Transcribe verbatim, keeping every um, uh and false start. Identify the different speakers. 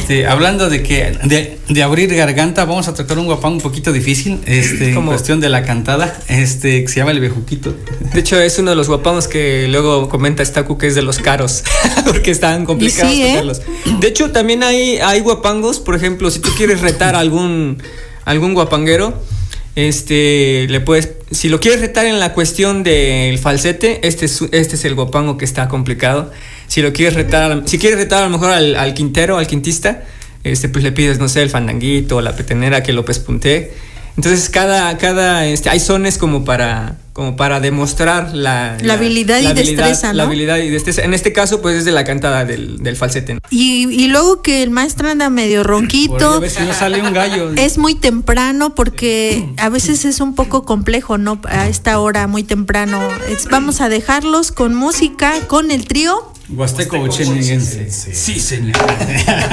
Speaker 1: Este, hablando de que de, de abrir garganta, vamos a tocar un guapango un poquito difícil, este, en cuestión de la cantada, este, que se llama el bejuquito.
Speaker 2: De hecho, es uno de los guapangos que luego comenta Stacu que es de los caros, porque están complicados sí, tocarlos. ¿eh? De hecho, también hay, hay guapangos, por ejemplo, si tú quieres retar a algún, algún guapanguero, este, le puedes, si lo quieres retar en la cuestión del falsete, este es, este es el guapango que está complicado. Si lo quieres retar, si quieres retar a lo mejor al, al quintero, al quintista, este, pues le pides, no sé, el fandanguito o la petenera que lo pespunte. Entonces cada, cada, este, hay sones como para, como para demostrar la,
Speaker 3: la, la habilidad la y habilidad, destreza, ¿no?
Speaker 2: La habilidad y destreza. En este caso, pues es de la cantada del, del falsete, ¿no?
Speaker 3: Y, y luego que el maestro anda medio ronquito.
Speaker 1: A veces no sale un gallo.
Speaker 3: Es muy temprano porque a veces es un poco complejo, ¿no? A esta hora muy temprano. Es, vamos a dejarlos con música, con el trío
Speaker 1: Huasteco Ocheniguense. Sí, señor.